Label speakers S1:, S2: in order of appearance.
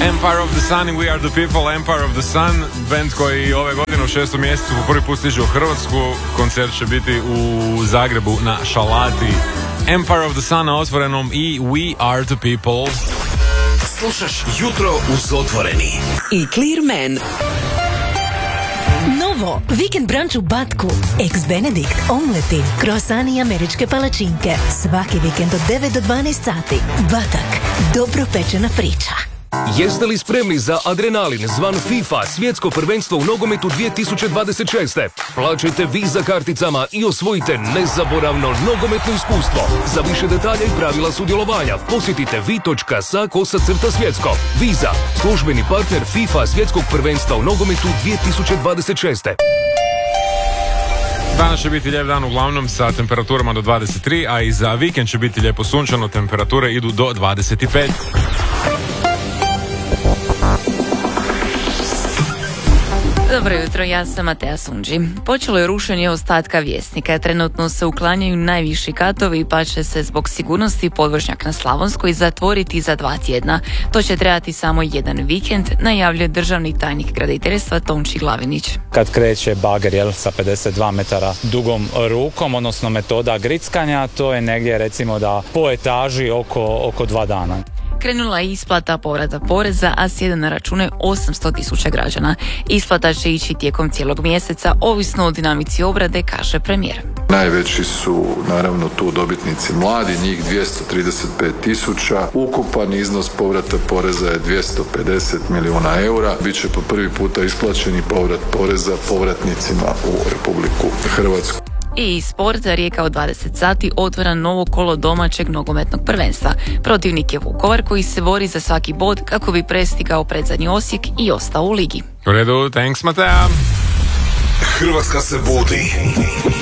S1: Empire of the Sun i We Are the People. Empire of the Sun, band koji ove godine u 6. mjesecu po prvi put stiže u Hrvatsku. Koncert će biti u Zagrebu na Šalati. Empire of the Sun na Otvorenom i We Are the People.
S2: Slušaš Jutro uz Otvoreni
S3: i Clearman. Novo, vikend brunch u Batku. Eggs Benedict, omleti, kroasani i američke palačinke. Svaki vikend od 9 do 12 sati. Batak, dobro pečena priča.
S4: Jeste li spremni za adrenalin zvan FIFA svjetsko prvenstvo u nogometu 2026. Plaćajte Visa karticama i osvojite nezaboravno nogometno iskustvo. Za više detalja i pravila sudjelovanja posjetite vi.sa/svjetsko. Visa, službeni partner FIFA svjetskog prvenstva u nogometu 2026.
S1: Danas će biti lijep dan uglavnom sa temperaturama do 23, a i za vikend će biti lijepo sunčano, temperature idu do 25.
S5: Dobro jutro, ja sam Matea Sunđi. Počelo je rušenje ostatka Vjesnika. Trenutno se uklanjaju najviši katovi pa će se zbog sigurnosti podvožnjak na Slavonskoj zatvoriti za 2 tjedna. To će trebati samo jedan vikend, najavljuje državni tajnik graditeljstva Tonči Glavinić.
S6: Kad kreće bager sa 52 metara dugom rukom, odnosno metoda grickanja, to je negdje recimo da po etaži oko 2 dana.
S5: Krenula je isplata povrata poreza, a sjede na račune 800.000 građana. Isplata će ići tijekom cijelog mjeseca, ovisno o dinamici obrade, kaže premijer.
S7: Najveći su naravno tu dobitnici mladi, njih 235.000. Ukupan iznos povrata poreza je 250 milijuna eura. Biće po prvi puta isplaćeni povrat poreza povratnicima u Republiku Hrvatsku.
S5: I sport, Rijeka od 20 sati otvara novo kolo domaćeg nogometnog prvenstva. Protivnik je Vukovar koji se bori za svaki bod kako bi prestigao predzadnji Osijek i ostao u ligi.
S1: U redu, thanks Matea.
S2: Hrvatska se budi.